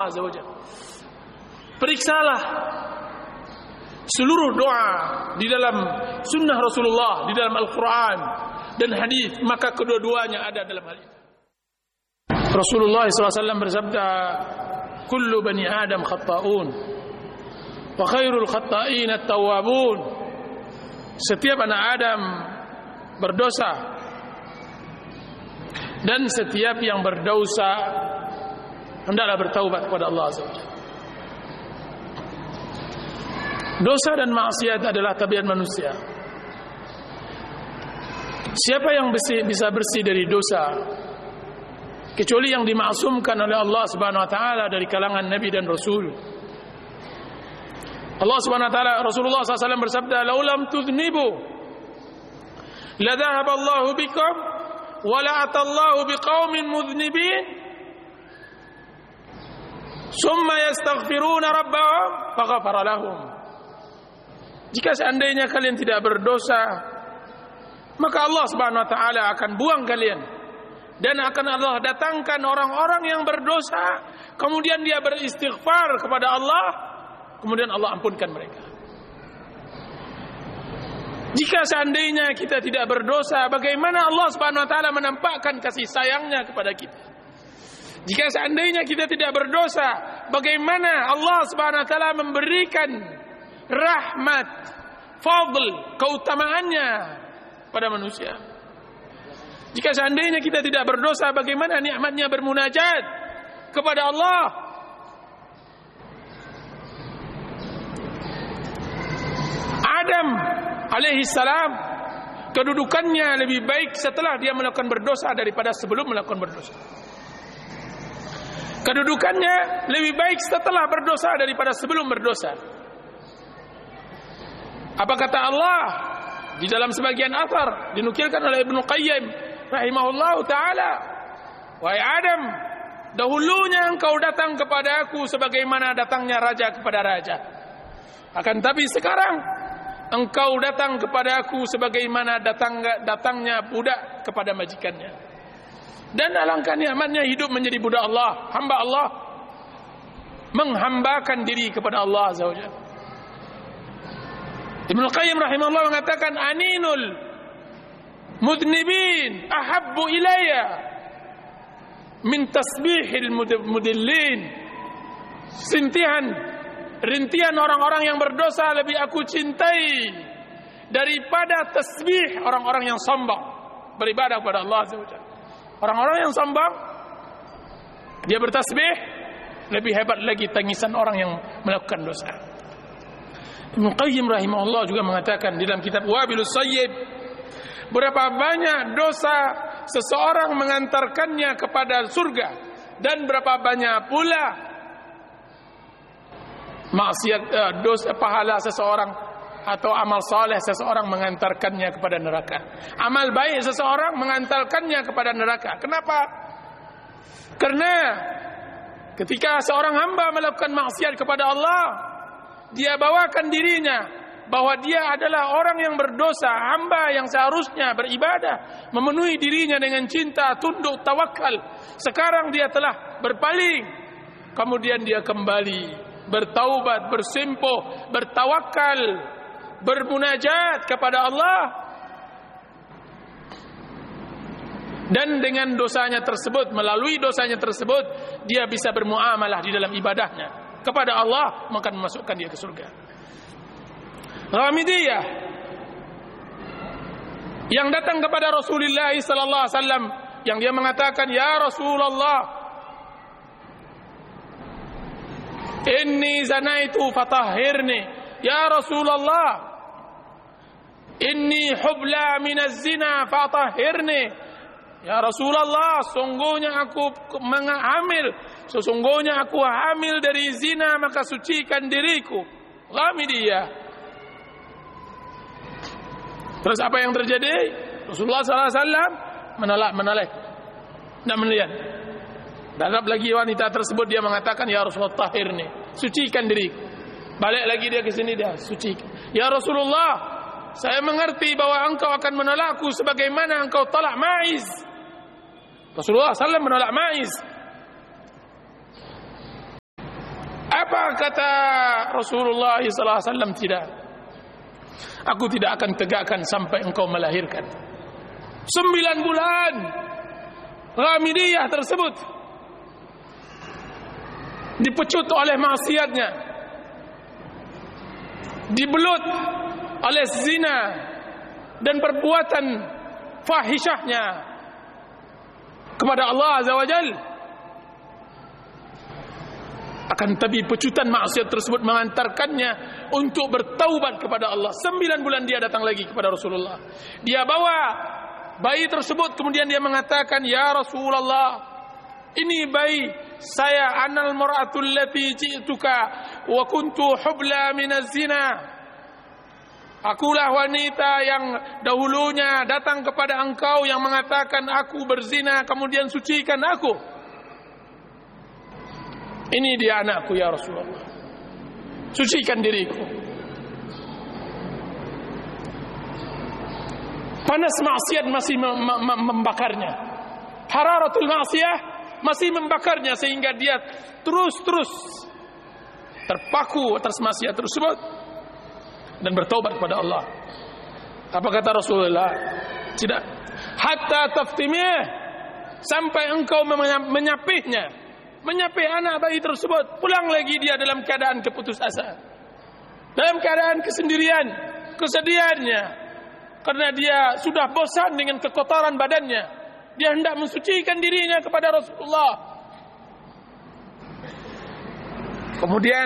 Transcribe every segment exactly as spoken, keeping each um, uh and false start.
Azza wa Jalla. Periksalah seluruh doa di dalam sunnah Rasulullah, di dalam Al-Quran dan hadis, maka kedua-duanya ada dalam hal itu. Rasulullah sallallahu alaihi wasallam bersabda, "Kullu bani Adam khatta'un, wa khairul khatta'in at-tawwabun." Setiap anak Adam berdosa, dan setiap yang berdosa hendaklah bertaubat kepada Allah Azza wa Jalla. Dosa dan maksiat adalah tabiat manusia. Siapa yang bisa bersih dari dosa kecuali yang dimaksumkan oleh Allah Subhanahu wa taala dari kalangan nabi dan rasul. Allah Subhanahu wa taala, Rasulullah sallallahu alaihi wasallam bersabda, "Lau lam tudhnibu la dhahaba Allahu bikum wa la atallahu biqaumin mudhnibin summa yastaghfiruna rabbahum faghfara lahum." Jika seandainya kalian tidak berdosa, maka Allah Subhanahu wa taala akan buang kalian, dan akan Allah datangkan orang-orang yang berdosa, kemudian dia beristighfar kepada Allah, kemudian Allah ampunkan mereka. Jika seandainya kita tidak berdosa, bagaimana Allah Subhanahu wa taala menampakkan kasih sayangnya kepada kita? Jika seandainya kita tidak berdosa, bagaimana Allah Subhanahu wa taala memberikan rahmat, fadl, keutamaannya pada manusia? Jika seandainya kita tidak berdosa, bagaimana nikmatnya bermunajat kepada Allah? Adam alaihi salam, kedudukannya lebih baik setelah dia melakukan berdosa daripada sebelum melakukan berdosa. Kedudukannya lebih baik setelah berdosa daripada sebelum berdosa. Apa kata Allah di dalam sebagian athar dinukilkan oleh Ibnu Qayyim rahimahullahu taala, "Wahai Adam, dahulunya engkau datang kepada aku sebagaimana datangnya raja kepada raja. Akan tapi sekarang engkau datang kepada aku sebagaimana datang datangnya budak kepada majikannya. Dan alangkah nikmatnya hidup menjadi budak Allah, hamba Allah, menghambakan diri kepada Allah Azza wa Jalla." Ibnu Qayyim rahimahullah mengatakan, "Aninul mudnibin ahabbu ilayya min tasbihil mudillin." Sintihan, rintihan orang-orang yang berdosa lebih aku cintai daripada tasbih orang-orang yang sombong beribadah kepada Allah Azza wa Jalla. Orang-orang yang sombong, dia bertasbih, lebih hebat lagi tangisan orang yang melakukan dosa. Ibnu Qayyim rahimahullah juga mengatakan di dalam kitab Wabilus Sayyib, berapa banyak dosa seseorang mengantarkannya kepada surga, dan berapa banyak pula maksiat, uh, dosa pahala seseorang atau amal saleh seseorang mengantarkannya kepada neraka. Amal baik seseorang mengantarkannya kepada neraka. Kenapa? Karena ketika seorang hamba melakukan maksiat kepada Allah, dia bawakan dirinya bahwa dia adalah orang yang berdosa, hamba yang seharusnya beribadah, memenuhi dirinya dengan cinta, tunduk, tawakal. Sekarang dia telah berpaling, kemudian dia kembali bertaubat, bersimpuh, bertawakal, bermunajat kepada Allah, dan dengan dosanya tersebut, melalui dosanya tersebut, dia bisa bermuamalah di dalam ibadahnya kepada Allah, maka memasukkan dia ke surga. Ghamidiyah yang datang kepada Rasulullah sallallahu alaihi wasallam, yang dia mengatakan, "Ya Rasulullah, inni zanaitu fatahhirni. Ya Rasulullah, inni hubla minaz zina fatahhirni." Ya Rasulullah, sungguhnya aku hamil, sesungguhnya aku hamil dari zina, maka sucikan diriku. Ghamidiyah. Terus apa yang terjadi? Rasulullah sallallahu alaihi wasallam menolak, menolak, tidak melihat. Datang lagi wanita tersebut, dia mengatakan, "Ya Rasulullah, tahirni, sucikan diriku." Balik lagi dia ke sini, dia sucikan. "Ya Rasulullah, saya mengerti bahwa engkau akan menolakku sebagaimana engkau tolak Ma'iz." Rasulullah sallallahu alaihi wasallam menolak Ma'iz. Apa kata Rasulullah sallallahu alaihi wasallam? Tidak. Aku tidak akan tegakkan sampai engkau melahirkan. Sembilan bulan Ghamidiyah tersebut dipecut oleh maksiatnya, dibelut oleh zina dan perbuatan fahishahnya kepada Allah Azza wa Jalla. Akan tapi pecutan maksiat tersebut mengantarkannya untuk bertaubat kepada Allah. Sembilan bulan dia datang lagi kepada Rasulullah. Dia bawa bayi tersebut, kemudian dia mengatakan, "Ya Rasulullah, ini bayi saya, anal mar'atul lati ji'tuka wa kuntu hubla minaz zina." Akulah wanita yang dahulunya datang kepada engkau yang mengatakan aku berzina, kemudian sucikan aku. Ini dia anakku ya Rasulullah. Sucikan diriku. Panas maksiat masih membakarnya. Hararatul maksiyah masih membakarnya sehingga dia terus-terus terpaku atas maksiat tersebut dan bertaubat kepada Allah. Apa kata Rasulullah? Tidak. Hatta taftimih, sampai engkau menyapihnya, menyapih anak bayi tersebut. Pulang lagi dia dalam keadaan keputus asa, dalam keadaan kesendirian, kesedihannya, karena dia sudah bosan dengan kekotoran badannya. Dia hendak mensucikan dirinya kepada Rasulullah. Kemudian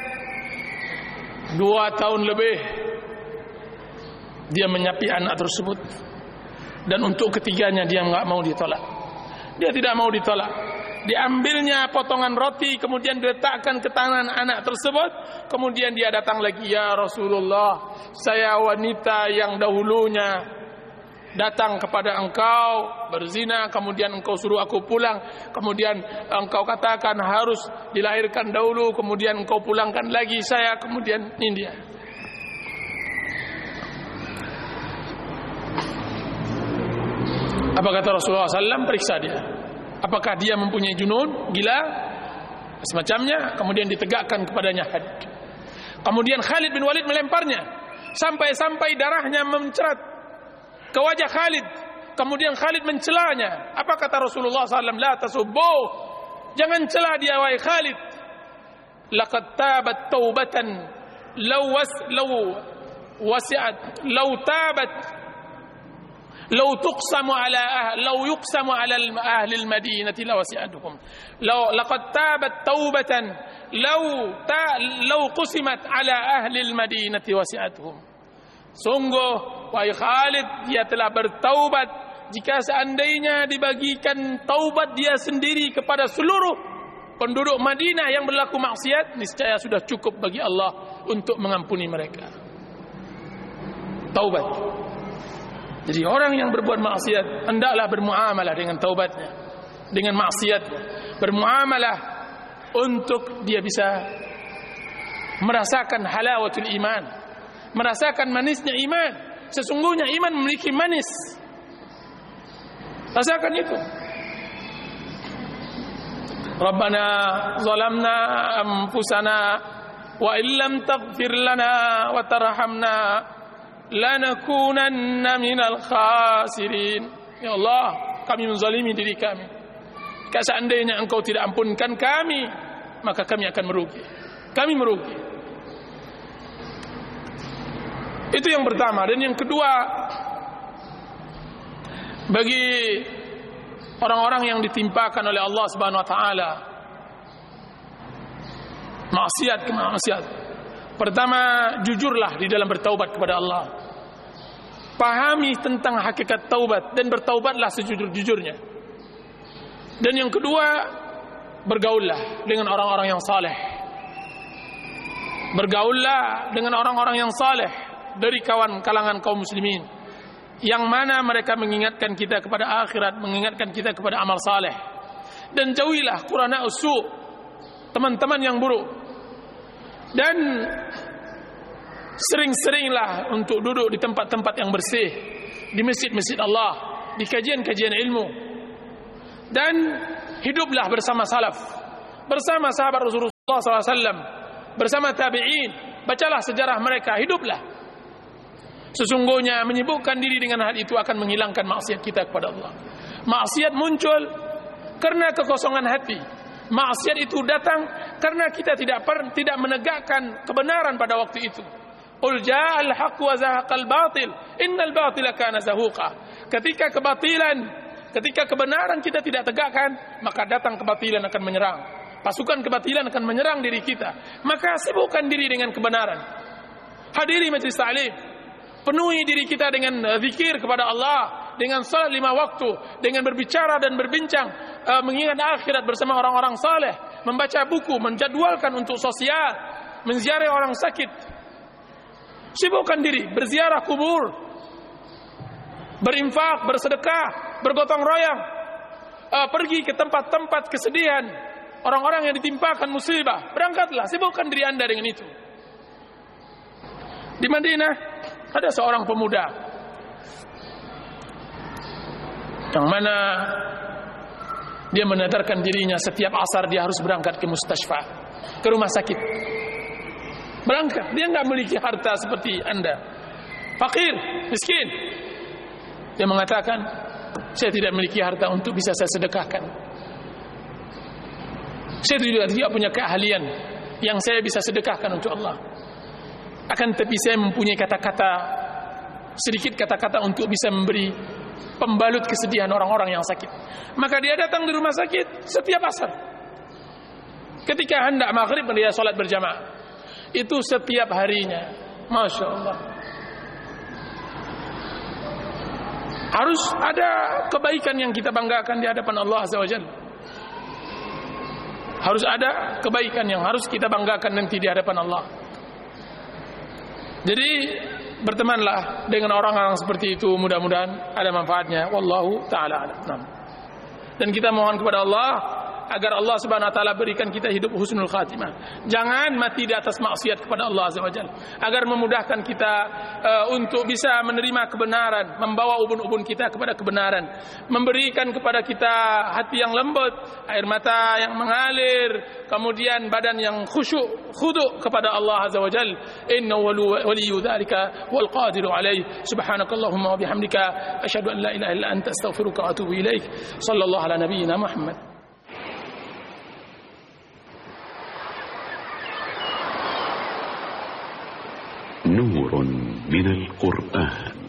dua tahun lebih dia menyapi anak tersebut, dan untuk ketiganya dia enggak mau ditolak. Dia tidak mau ditolak. Diambilnya potongan roti, kemudian diletakkan ke tangan anak tersebut. Kemudian dia datang lagi, "Ya Rasulullah, saya wanita yang dahulunya datang kepada engkau berzina, kemudian engkau suruh aku pulang, kemudian engkau katakan harus dilahirkan dahulu, kemudian engkau pulangkan lagi saya, kemudian ini dia." Apa kata Rasulullah sallallahu alaihi wasallam? Periksa dia. Apakah dia mempunyai junun, gila, semacamnya. Kemudian ditegakkan kepadanya had. Kemudian Khalid bin Walid melemparnya sampai-sampai darahnya mencerat ke wajah Khalid. Kemudian Khalid mencelanya. Apa kata Rasulullah sallallahu alaihi wasallam? La tasubbu, jangan cela dia wahai Khalid. Laqad tabat taubatan law was law wasi'at law tabat لو تقسم على أهل لو يقسم على أهل المدينة لوسعتهم لو لقد تابت توبة لو تا لو قسمت على أهل المدينة وسعتهم. Sungguh wahai Khalid, dia telah bertaubat jika seandainya dibagikan taubat dia sendiri kepada seluruh penduduk Madinah yang berlaku maksiat, niscaya sudah cukup bagi Allah untuk mengampuni mereka. Taubat. Jadi orang yang berbuat maksiat hendaklah bermuamalah dengan taubatnya, dengan maksiatnya, bermuamalah untuk dia bisa merasakan halawatul iman, merasakan manisnya iman. Sesungguhnya iman memiliki manis. Rasakan itu. Rabbana zalamna anfusana wa illam taghfir lana wa tarhamna lanakunanna minal khasirin. Ya Allah, kami menzalimi diri kami. Jika seandainya engkau tidak ampunkan kami, maka kami akan merugi. Kami merugi. Itu yang pertama. Dan yang kedua, bagi orang-orang yang ditimpakan oleh Allah Subhanahu wa taala maksiat ke maksiat, pertama, jujurlah di dalam bertaubat kepada Allah. Pahami tentang hakikat taubat dan bertaubatlah sejujur-jujurnya. Dan yang kedua, bergaullah dengan orang-orang yang saleh. Bergaullah dengan orang-orang yang saleh dari kawan kalangan kaum muslimin, yang mana mereka mengingatkan kita kepada akhirat, mengingatkan kita kepada amal saleh. Dan jauhilah qurana usu, teman-teman yang buruk. Dan sering-seringlah untuk duduk di tempat-tempat yang bersih, di masjid-masjid Allah, di kajian-kajian ilmu. Dan hiduplah bersama salaf, bersama sahabat Rasulullah Allah sallallahu alaihi wasallam bersama tabi'in, bacalah sejarah mereka, hiduplah. Sesungguhnya menyibukkan diri dengan hal itu akan menghilangkan maksiat kita kepada Allah. Maksiat muncul karena kekosongan hati. Maksiat itu datang karena kita tidak per, tidak menegakkan kebenaran pada waktu itu. Qul ja'al haqq wa zahaqal batil, innal batila kana zahuqa. Ketika kebatilan, ketika kebenaran kita tidak tegakkan, maka datang kebatilan akan menyerang. Pasukan kebatilan akan menyerang diri kita. Maka sibukkan diri dengan kebenaran. Hadiri majlis ta'lim. Penuhi diri kita dengan zikir kepada Allah, dengan salat lima waktu, dengan berbicara dan berbincang, uh, mengingat akhirat bersama orang-orang saleh, membaca buku, menjadwalkan untuk sosial, menziarah orang sakit. Sibukkan diri, berziarah kubur, berinfak, bersedekah, bergotong royong, uh, pergi ke tempat-tempat kesedihan, orang-orang yang ditimpakan musibah. Berangkatlah, sibukkan diri anda dengan itu. Di Madinah ada seorang pemuda yang mana dia menadarkan dirinya setiap asar dia harus berangkat ke mustasfa, ke rumah sakit. Berangkat, dia enggak memiliki harta seperti anda, fakir, miskin. Dia mengatakan, saya tidak memiliki harta untuk bisa saya sedekahkan. Saya tidak, tidak punya keahlian yang saya bisa sedekahkan untuk Allah. Akan tetapi saya mempunyai kata-kata, sedikit kata-kata untuk bisa memberi pembalut kesedihan orang-orang yang sakit. Maka dia datang di rumah sakit setiap asar. Ketika hendak maghrib dia salat berjamaah. Itu setiap harinya. Masya Allah. Harus ada kebaikan yang kita banggakan di hadapan Allah Azza wa Jalla. Harus ada kebaikan yang harus kita banggakan nanti di hadapan Allah. Jadi bertemanlah dengan orang-orang seperti itu, mudah-mudahan ada manfaatnya. Wallahu ta'ala a'lam. Dan kita mohon kepada Allah agar Allah Subhanahu wa taala berikan kita hidup husnul khatimah. Jangan mati di atas maksiat kepada Allah Azza wa Jalla. Agar memudahkan kita uh, untuk bisa menerima kebenaran, membawa ubun-ubun kita kepada kebenaran, memberikan kepada kita hati yang lembut, air mata yang mengalir, kemudian badan yang khusyuk, khudu' kepada Allah Azza wa Jalla. Innahu waliyyu dzalika wal qadiru alaih. Subhanakallahumma wa bihamdika asyhadu an la ilaha illa anta astaghfiruka wa atubu ilaik. Sallallahu ala nabiyyina Muhammad. نور من القرآن.